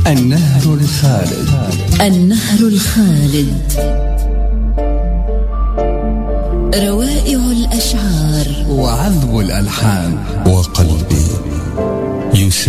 النهر الخالد. النهر الخالد، روائع الأشعار وعذب الألحان، وقلبي